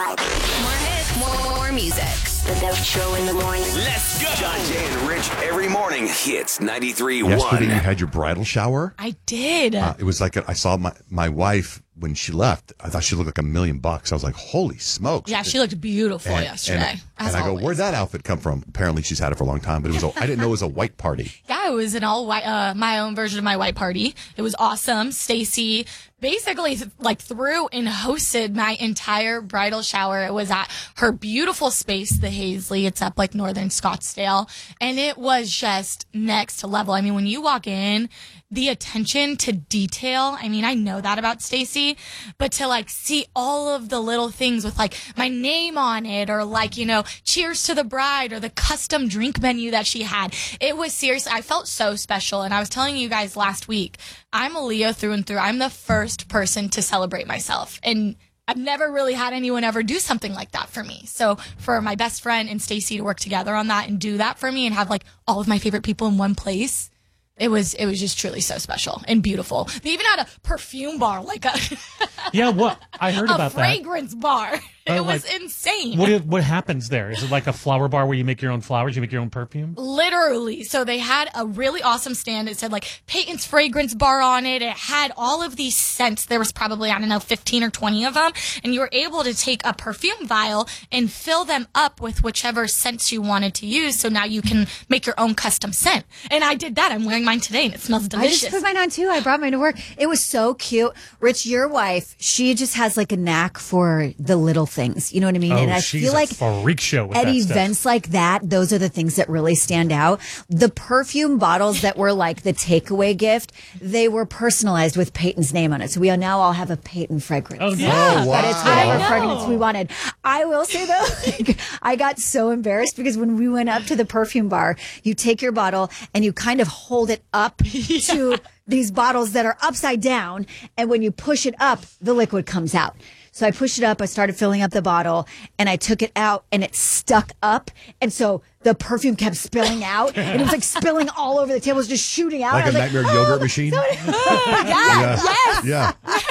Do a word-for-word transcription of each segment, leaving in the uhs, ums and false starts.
vibe. More hits, more, more music. The Best Show in the morning. Let's go. John, Jay, and Rich every morning hits ninety-three point one. Yesterday you had your bridal shower. I did. Uh, it was like, a, I saw my, my wife when she left. I thought she looked like a million bucks. I was like, holy smokes. Yeah, she looked beautiful and, yesterday. And, and I go, always. where'd that outfit come from? Apparently she's had it for a long time, but it was a, I didn't know it was a white party. Yeah, it was an all white, uh, my own version of my white party. It was awesome. Stacy basically like threw and hosted my entire bridal shower. It was at her beautiful space, the Hazley. It's up like Northern Scottsdale. And it was just next level. I mean, when you walk in, the attention to detail, I mean, I know that about Stacy, but to like see all of the little things with like my name on it or like, you know, cheers to the bride or the custom drink menu that she had. It was seriously, I felt so special. And I was telling you guys last week, I'm a Leo through and through. I'm the first person to celebrate myself. And I've never really had anyone ever do something like that for me. So for my best friend and Stacy to work together on that and do that for me and have like all of my favorite people in one place, It was it was just truly so special and beautiful. They even had a perfume bar, like a yeah. What I heard a about fragrance that. bar. It Oh, was like, insane. What what happens there? Is it like a flower bar where you make your own flowers? You make your own perfume? Literally. So they had a really awesome stand. It said like Peyton's fragrance bar on it. It had all of these scents. There was probably, I don't know, fifteen or twenty of them. And you were able to take a perfume vial and fill them up with whichever scents you wanted to use. So now you can make your own custom scent. And I did that. I'm wearing mine today and it smells delicious. I just put mine on too. I brought mine to work. It was so cute. Rich, your wife, she just has like a knack for the little things. You know what I mean? Oh, and I she's feel a like freak show with at that events stuff. like that, those are the things that really stand out. The perfume bottles that were like the takeaway gift, they were personalized with Peyton's name on it. So we now all have a Peyton fragrance. Oh, Yeah, Oh, wow. But it's whatever I fragrance know. we wanted. I will say though, like, I got so embarrassed because when we went up to the perfume bar, you take your bottle and you kind of hold it up to these bottles that are upside down. And when you push it up, the liquid comes out. So I pushed it up. I started filling up the bottle and I took it out and it stuck up. And so the perfume kept spilling out and it was like spilling all over the table. It was just shooting out. Like I a was nightmare "Oh, yogurt machine? yeah, Yeah. yes, Yeah.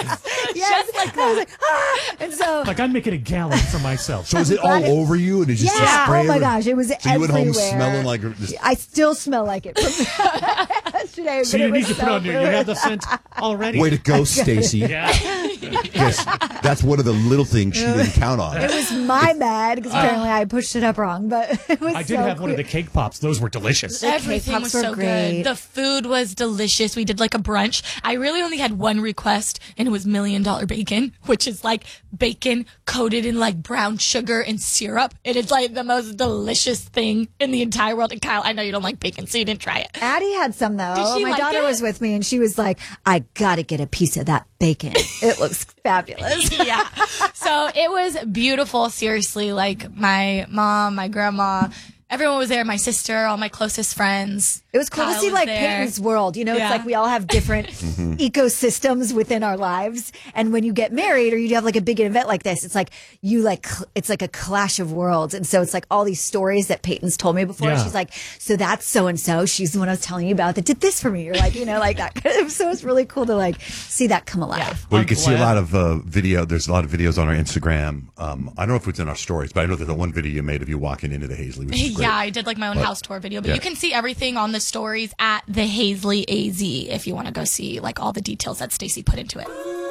yes. Like that. I was like, ah. And so Like I'm making a gallon for myself. So is it all over you? And it just yeah. spray Oh my every- gosh, it was So you went home everywhere. smelling like just I still smell like it from yesterday. So but you it need was to put so on your, you good. have the scent already. way to go, Stacy. Yeah. Yes, that's one of the little things she didn't count on. It was my bad because apparently I pushed it up wrong, but it was I did so have one of the cute. cake pops. Those were delicious. The cake Everything pops was were so great. good. The food was delicious. We did like a brunch. I really only had one request, and it was million dollar bacon, which is like bacon coated in like brown sugar and syrup. It is like the most delicious thing in the entire world. And Kyle, I know you don't like bacon, so you didn't try it. Addie had some though. Did she My like daughter it? was with me and she was like, I gotta get a piece of that bacon. It looks fabulous. Yeah. So it was beautiful. Seriously, like my mom, my grandma, everyone was there. My sister, all my closest friends. It was cool Kyle to see was like there. Peyton's world. You know, Yeah. it's like we all have different ecosystems within our lives. And when you get married or you have like a big event like this, it's like you like, cl- it's like a clash of worlds. And so it's like all these stories that Peyton's told me before. Yeah. She's like, so that's so and so. She's the one I was telling you about that did this for me. Or like, you know, like that. So it's really cool to like see that come alive. Well, you I'm can see a glad. lot of uh, video. There's a lot of videos on our Instagram. Um, I don't know if it's in our stories, but I know there's the one video you made of you walking into the Hazley, which is great. Yeah, I did like my own But- house tour video, but yeah. you can see everything on the stories at the Hazley A Z if you want to go see like all the details that Stacy put into it.